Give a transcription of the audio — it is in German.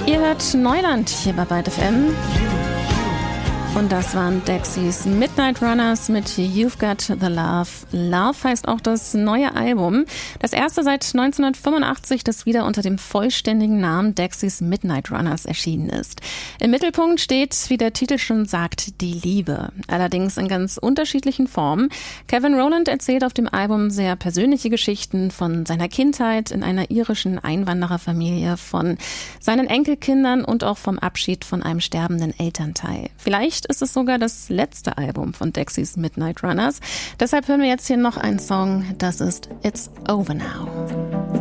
Ihr hört Neuland hier bei Byte FM. Und das waren Dexys Midnight Runners mit You've Got the Love. Love heißt auch das neue Album. Das erste seit 1985, das wieder unter dem vollständigen Namen Dexys Midnight Runners erschienen ist. Im Mittelpunkt steht, wie der Titel schon sagt, die Liebe. Allerdings in ganz unterschiedlichen Formen. Kevin Rowland erzählt auf dem Album sehr persönliche Geschichten von seiner Kindheit in einer irischen Einwandererfamilie, von seinen Enkelkindern und auch vom Abschied von einem sterbenden Elternteil. Vielleicht ist es sogar das letzte Album von Dexys Midnight Runners. Deshalb hören wir jetzt hier noch einen Song, das ist It's Over Now.